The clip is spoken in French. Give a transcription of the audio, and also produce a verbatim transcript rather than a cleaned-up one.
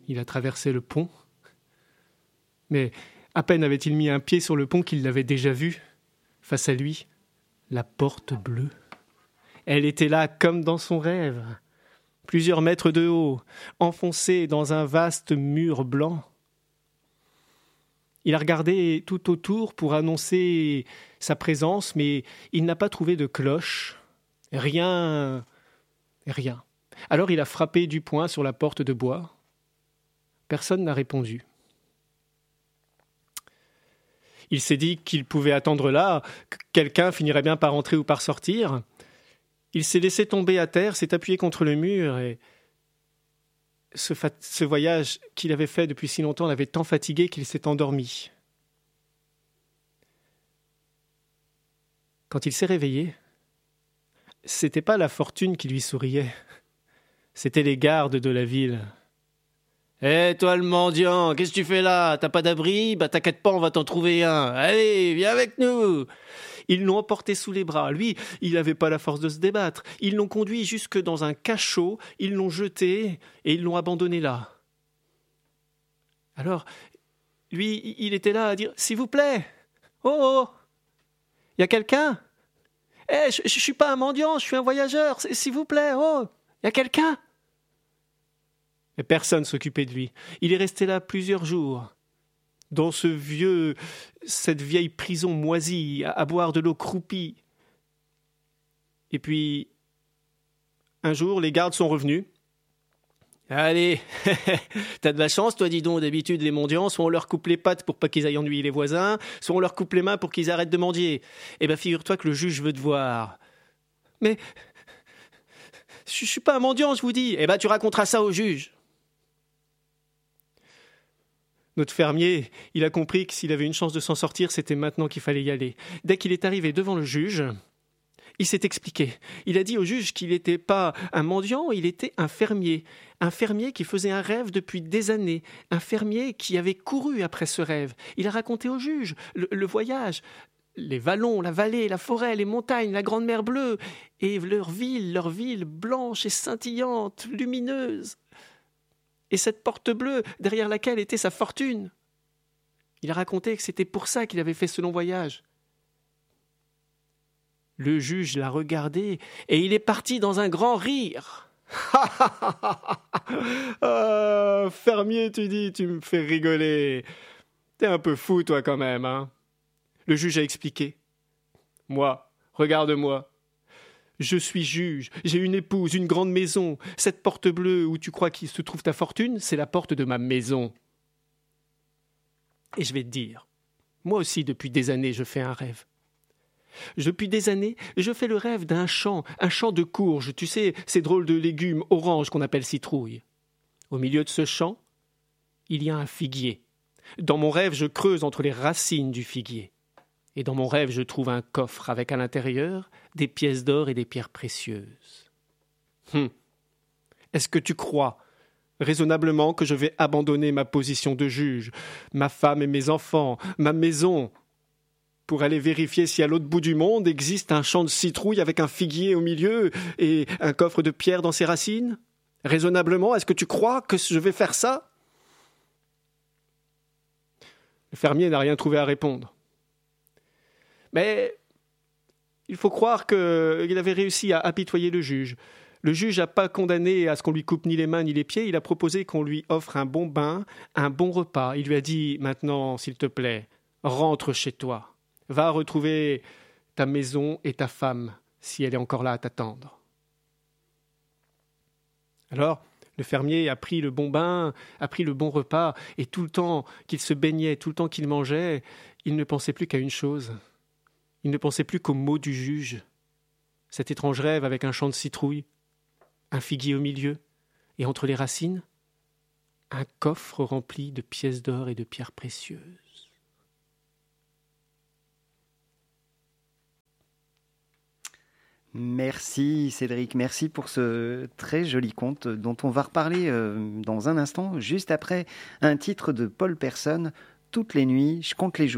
Il a traversé le pont. Mais à peine avait-il mis un pied sur le pont qu'il l'avait déjà vue. Face à lui, la porte bleue. Elle était là comme dans son rêve, plusieurs mètres de haut, enfoncée dans un vaste mur blanc. Il a regardé tout autour pour annoncer sa présence, mais il n'a pas trouvé de cloche. Rien, rien. Alors il a frappé du poing sur la porte de bois. Personne n'a répondu. Il s'est dit qu'il pouvait attendre là, que quelqu'un finirait bien par entrer ou par sortir. Il s'est laissé tomber à terre, s'est appuyé contre le mur et ce, fa- ce voyage qu'il avait fait depuis si longtemps l'avait tant fatigué qu'il s'est endormi. Quand il s'est réveillé, c'était pas la fortune qui lui souriait, c'était les gardes de la ville. « Hé, toi le mendiant, qu'est-ce que tu fais là? T'as pas d'abri? Bah t'inquiète pas, on va t'en trouver un. Allez, viens avec nous !» Ils l'ont emporté sous les bras. Lui, il n'avait pas la force de se débattre. Ils l'ont conduit jusque dans un cachot, ils l'ont jeté et ils l'ont abandonné là. Alors, lui, il était là à dire « S'il vous plaît, oh, oh, il y a quelqu'un? Eh, je, je suis pas un mendiant, je suis un voyageur, s'il vous plaît, oh, il y a quelqu'un ?» Mais personne s'occupait de lui. Il est resté là plusieurs jours, dans ce vieux, cette vieille prison moisie, à, à boire de l'eau croupie. Et puis, un jour, les gardes sont revenus. « Allez, t'as de la chance, toi, dis donc, d'habitude, les mendiants, soit on leur coupe les pattes pour pas qu'ils aillent ennuyer les voisins, soit on leur coupe les mains pour qu'ils arrêtent de mendier. Eh ben, figure-toi que le juge veut te voir. »« Mais, je suis pas un mendiant, je vous dis. »« Eh ben, tu raconteras ça au juge. » Notre fermier, il a compris que s'il avait une chance de s'en sortir, c'était maintenant qu'il fallait y aller. Dès qu'il est arrivé devant le juge, il s'est expliqué. Il a dit au juge qu'il n'était pas un mendiant, il était un fermier. Un fermier qui faisait un rêve depuis des années. Un fermier qui avait couru après ce rêve. Il a raconté au juge le, le voyage, les vallons, la vallée, la forêt, les montagnes, la grande mer bleue, et leur ville, leur ville blanche et scintillante, lumineuse. Et cette porte bleue derrière laquelle était sa fortune. Il a raconté que c'était pour ça qu'il avait fait ce long voyage. Le juge l'a regardé et il est parti dans un grand rire. Ah, fermier, tu dis, tu me fais rigoler. T'es un peu fou, toi, quand même, hein. Le juge a expliqué. Moi, regarde-moi. Je suis juge, j'ai une épouse, une grande maison. Cette porte bleue où tu crois qu'il se trouve ta fortune, c'est la porte de ma maison. Et je vais te dire, moi aussi, depuis des années, je fais un rêve. Depuis des années, je fais le rêve d'un champ, un champ de courges, tu sais, ces drôles de légumes oranges qu'on appelle citrouilles. Au milieu de ce champ, il y a un figuier. Dans mon rêve, je creuse entre les racines du figuier. Et dans mon rêve, je trouve un coffre avec à l'intérieur des pièces d'or et des pierres précieuses. Hum. Est-ce que tu crois raisonnablement que je vais abandonner ma position de juge, ma femme et mes enfants, ma maison, pour aller vérifier si à l'autre bout du monde existe un champ de citrouilles avec un figuier au milieu et un coffre de pierres dans ses racines? Raisonnablement, est-ce que tu crois que je vais faire ça? Le fermier n'a rien trouvé à répondre. Mais il faut croire qu'il avait réussi à apitoyer le juge. Le juge n'a pas condamné à ce qu'on lui coupe ni les mains ni les pieds. Il a proposé qu'on lui offre un bon bain, un bon repas. Il lui a dit « Maintenant, s'il te plaît, rentre chez toi. Va retrouver ta maison et ta femme, si elle est encore là à t'attendre. » Alors, le fermier a pris le bon bain, a pris le bon repas, et tout le temps qu'il se baignait, tout le temps qu'il mangeait, il ne pensait plus qu'à une chose. Il ne pensait plus qu'aux mots du juge. Cet étrange rêve avec un champ de citrouilles, un figuier au milieu, et entre les racines, un coffre rempli de pièces d'or et de pierres précieuses. Merci Cédric, merci pour ce très joli conte dont on va reparler euh, dans un instant, juste après un titre de Paul Persson, « Toutes les nuits, je compte les jours ».